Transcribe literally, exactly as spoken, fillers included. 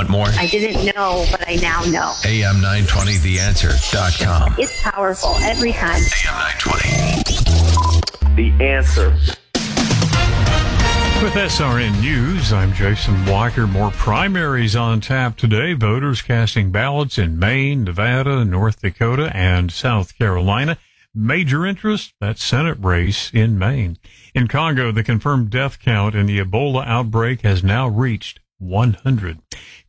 Want more? I didn't know, but I now know. A M nine twenty the answer dot com. It's powerful every time. A M nine twenty. The Answer. With S R N News, I'm Jason Walker. More primaries on tap today. Voters casting ballots in Maine, Nevada, North Dakota, and South Carolina. Major interest, that Senate race in Maine. In Congo, the confirmed death count in the Ebola outbreak has now reached one hundred.